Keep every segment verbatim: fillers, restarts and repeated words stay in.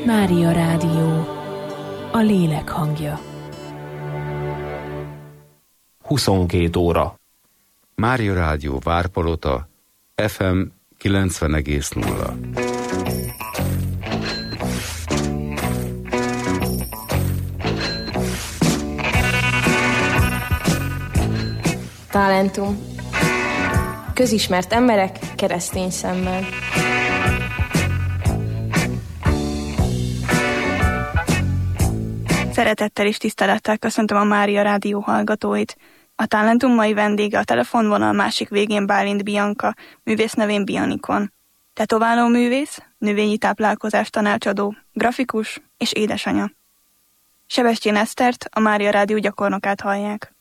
Mária Rádió, a lélek hangja. huszonkét óra. Mária Rádió Várpalota, ef em kilencven egész nulla. Talentum. Közismert emberek keresztény szemmel. Szeretettel és tisztelettel köszöntöm a Mária Rádió hallgatóit. A Talentum mai vendége a telefonvonal másik végén Bálint Bianka, művész nevén Bianikon. Tetováló művész, növényi táplálkozás tanácsadó, grafikus és édesanya. Sebestyén Esztert, a Mária Rádió gyakornokát hallják.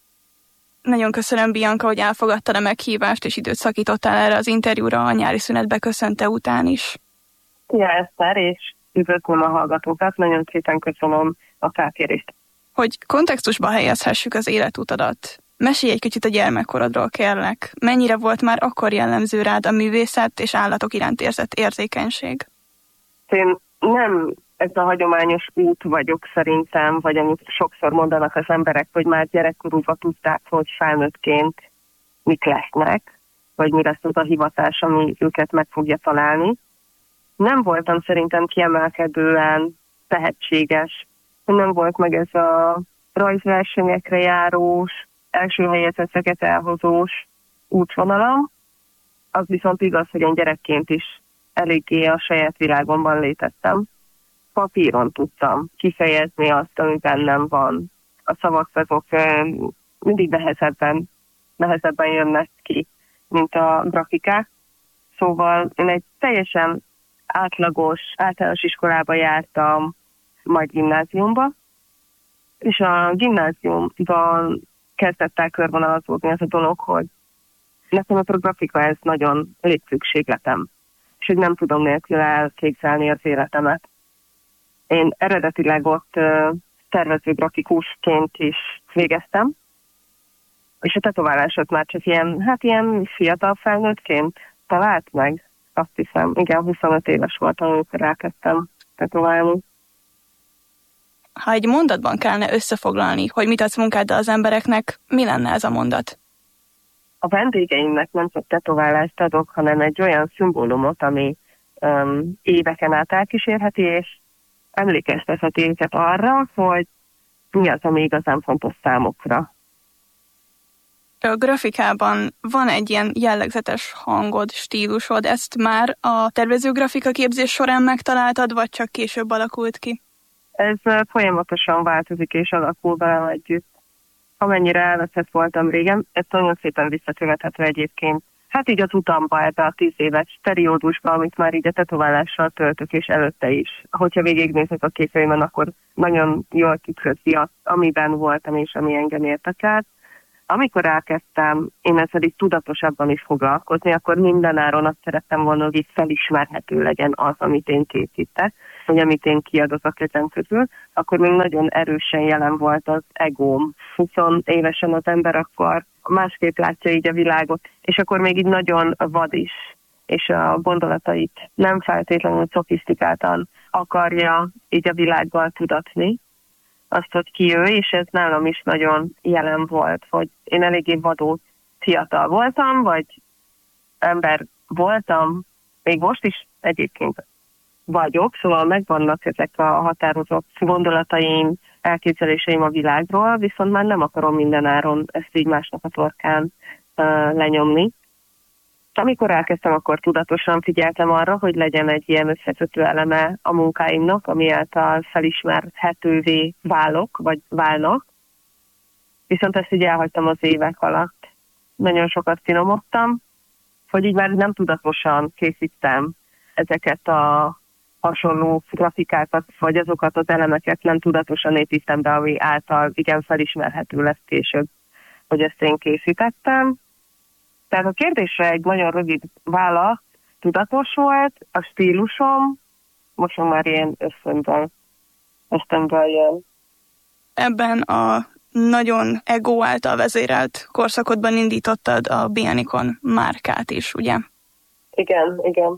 Nagyon köszönöm, Bianka, hogy elfogadtad a meghívást, és időt szakítottál erre az interjúra a nyári szünetbe köszönte után is. Ja, Eszter, és üdvözlöm a hallgatókat, nagyon szépen köszönöm a felkérést. Hogy kontextusba helyezhessük az életutadat, mesélj egy kicsit a gyermekkorodról, kérlek. Mennyire volt már akkor jellemző rád a művészet és állatok iránt érzett érzékenység? Én nem ez a hagyományos út vagyok szerintem, vagy amit sokszor mondanak az emberek, hogy már gyerekkorúban tudták, hogy felnőttként mik lesznek, vagy mi lesz az a hivatás, ami őket meg fogja találni. Nem voltam szerintem kiemelkedően tehetséges, nem volt meg ez a rajzversenyekre járós, első helyezetteket elhozós útvonalam. Az viszont igaz, hogy én gyerekként is eléggé a saját világomban léteztem. Papíron tudtam kifejezni azt, ami bennem van. A szavak azok mindig nehezebben, nehezebben jönnek ki, mint a grafikák. Szóval én egy teljesen átlagos általános iskolába jártam, majd gimnáziumba, és a gimnáziumban kezdett el körvonalazódni ez a dolog, hogy nekem a grafika ez nagyon létszükségletem, és hogy nem tudom nélkül elképzelni az életemet. Én eredetileg ott uh, tervező grafikusként is végeztem, és a tetoválásot már csak ilyen, hát ilyen fiatal felnőttként talált meg, azt hiszem. Igen, huszonöt éves voltam, amikor elkezdtem tetoválni. Ha egy mondatban kellene összefoglalni, hogy mit adsz munkáddal az embereknek, mi lenne ez a mondat? A vendégeimnek nem csak tetoválást adok, hanem egy olyan szimbólumot, ami um, éveken át elkísérheti, és emlékeztetheti őket arra, hogy mi az, ami igazán fontos számukra. A grafikában van egy ilyen jellegzetes hangod, stílusod, ezt már a tervezőgrafika képzés során megtaláltad, vagy csak később alakult ki? Ez folyamatosan változik és alakul velem együtt. Amennyire elveszett voltam régen, ez nagyon szépen visszakövethető egyébként. Hát így az utamba ebbe a tíz éves periódusba, amit már így a tetoválással töltök, és előtte is. Hogyha végignézek a képeimen, akkor nagyon jól tükrözi azt, amiben voltam, és ami engem érdekelt. Amikor elkezdtem én ezzel így tudatosabban is foglalkozni, akkor mindenáron azt szerettem volna, hogy így felismerhető legyen az, amit én készítek, hogy amit én kiadok a kezem közül, akkor még nagyon erősen jelen volt az egóm. húsz évesen az ember akkor másképp látja így a világot, és akkor még így nagyon vad is, és a gondolatait nem feltétlenül szofisztikáltan akarja így a világgal tudatni. Azt, hogy ki ő, és ez nálam is nagyon jelen volt, hogy én eléggé vadó fiatal voltam, vagy ember voltam, még most is egyébként vagyok, szóval megvannak ezek a határozott gondolataim, elképzeléseim a világról, viszont már nem akarom mindenáron ezt így másnak a torkán uh, lenyomni. Amikor elkezdtem, akkor tudatosan figyeltem arra, hogy legyen egy ilyen összekötő eleme a munkáimnak, ami által felismerhetővé válok, vagy válnak. Viszont ezt így elhagytam az évek alatt. Nagyon sokat finomodtam, hogy így már nem tudatosan készítem ezeket a hasonló grafikákat, vagy azokat az elemeket nem tudatosan építem be, ami által igen felismerhető lesz később, hogy ezt én készítettem. Tehát a kérdésre egy nagyon rövid válasz, tudatos volt, a stílusom, most már ilyen ösztönből, ösztönből jön. Ebben a nagyon ego által vezérelt korszakodban indítottad a Bianikon márkát is, ugye? Igen, igen.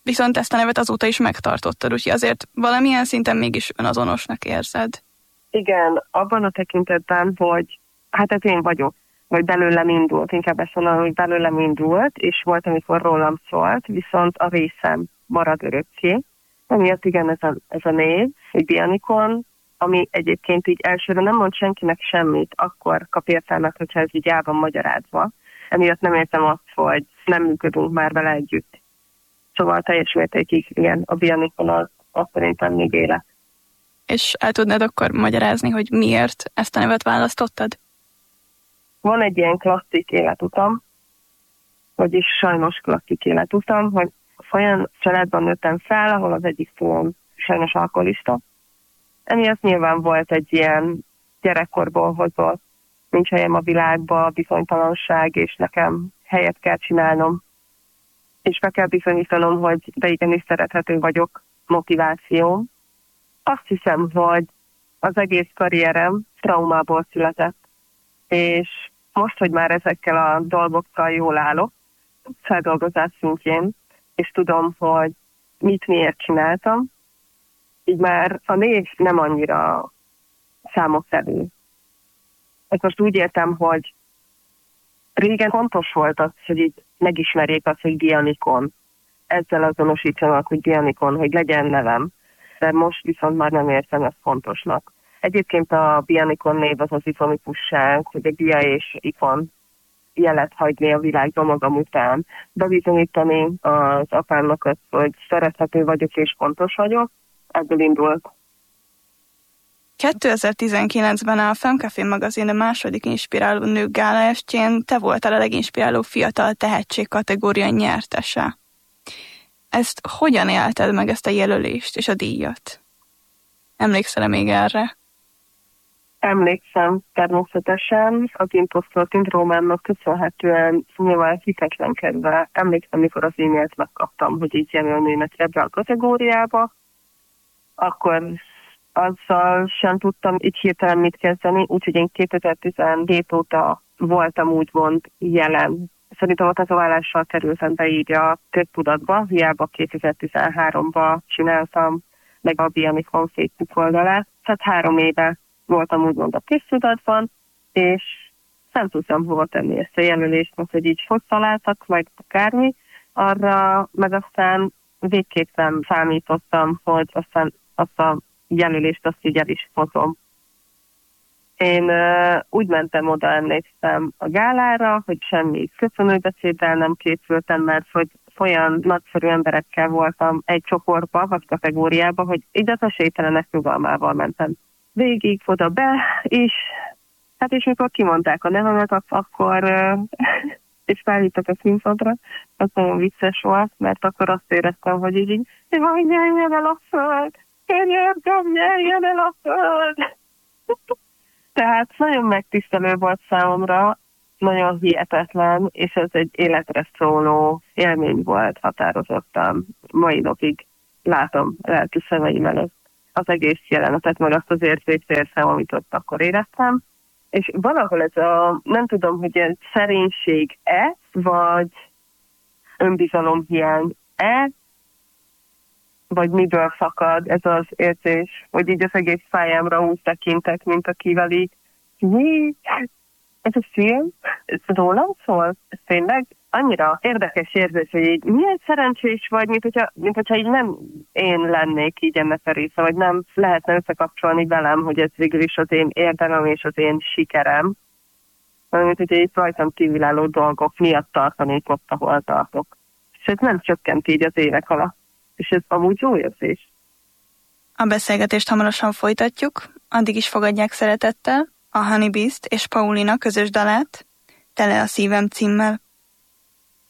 Viszont ezt a nevet azóta is megtartottad, úgyhogy azért valamilyen szinten mégis önazonosnak érzed. Igen, abban a tekintetben, hogy hát ez én vagyok, vagy belőlem indult, inkább ezt mondom, hogy belőlem indult, és volt, amikor rólam szólt, viszont a részem marad örökké. Emiatt igen, ez a, ez a név, egy Bianikon, ami egyébként így elsőre nem mond senkinek semmit, akkor kap értelmet, hogyha ez így el van magyarázva. Emiatt nem értem azt, hogy nem működünk már vele együtt. Szóval teljes mértékig, igen, a Bianikon az, az szerintem még élet. És el tudnád akkor magyarázni, hogy miért ezt a nevet választottad? Van egy ilyen klasszik életutam, vagyis sajnos klasszik életutam, hogy olyan családban nőttem fel, ahol az egyik szülőm sajnos alkoholista. Emiatt nyilván volt egy ilyen gyerekkorból hozott, nincs helyem a világba, bizonytalanság, és nekem helyet kell csinálnom. És be kell bizonyítanom, hogy de igenis szerethető vagyok, motivációm. Azt hiszem, hogy az egész karrierem traumából született. És most, hogy már ezekkel a dolgokkal jól állok, feldolgozás szintjén, és tudom, hogy mit miért csináltam, így már a név nem annyira számoszerű. Ezt most úgy értem, hogy régen fontos volt az, hogy így megismerjék azt, hogy Bianikon. Ezzel azonosítsanak, hogy Bianikon, hogy legyen nevem. De most viszont már nem érzem ezt fontosnak. Egyébként a Bianikon név az az ikonikusság, hogy a Bia és ikon jelet hagyni a világban magam után. Bebizonyítani az apámnak azt, hogy szerethető vagyok és fontos vagyok. Ebből indult. kétezer-tizenkilencben a Femcafé magazin a második inspiráló nők gála estjén te voltál a leginspiráló fiatal tehetség kategória nyertese. Ezt hogyan élted meg, ezt a jelölést és a díjat? Emlékszel-e még erre? Emlékszem természetesen, az imposztor szindrómámnak köszönhetően nyilván hitetlenkedve. Emlékszem, mikor az e-mailt megkaptam, hogy így jelölnének ebbe a kategóriába, akkor azzal sem tudtam így hirtelen mit kezdeni, úgyhogy én kétezer-tizenhét óta voltam úgymond jelen. Szerintem a tetoválással kerültem be így a köztudatba, hiába kétezer-tizenháromban csináltam meg a Bianikon Facebook oldalát. Tehát három éve voltam úgymond a köztudatban, és nem tudtam hova tenni ezt a jelölést, most, hogy így hogy találtak, vagy akármi. Arra meg aztán végképp nem számítottam, hogy aztán azt a jelölést azt így el is hozom. Én uh, úgy mentem oda, emlékszem a gálára, hogy semmi köszönőbeszéddel nem készültem, mert hogy olyan nagyszerű emberekkel voltam egy csoportba, vagy kategóriába, hogy így az esélytelenek nyugalmával mentem végig oda be, és hát és mikor kimondták a nevemet, akkor uh, és felhívtak a színpadra, az nagyon vicces volt, mert akkor azt éreztem, hogy így, így jaj, nyeljen el a föld, könyörgöm, nyeljen el a föld. Tehát nagyon megtisztelő volt számomra, nagyon hihetetlen, és ez egy életre szóló élmény volt határozottan. Mai napig látom lelki szemeim előtt az egész jelenetet, meg azt az érzést érzem, amit ott akkor éreztem. És valahol ez a, nem tudom, hogy ez szerénység-e, vagy önbizalomhiány-e, vagy miből fakad ez az érzés, hogy így az egész pályámra úgy tekintek, mint akivel így, mi? Ez a film? Ez rólam szól? Ez tényleg annyira érdekes érzés, hogy így milyen szerencsés vagy, mint hogyha, mint hogyha így nem én lennék így ennek a része, vagy nem lehetne összekapcsolni velem, hogy ez végül is az én érdemem és az én sikerem, hanem mint hogyha így rajtam kívülálló dolgok miatt tartanék ott, ahol tartok. És ez nem csökkent így az évek alatt. És ez amúgy jó érzés. A beszélgetést hamarosan folytatjuk, addig is fogadják szeretettel a Honey Beast és Paulina közös dalát, Tele a szívem címmel.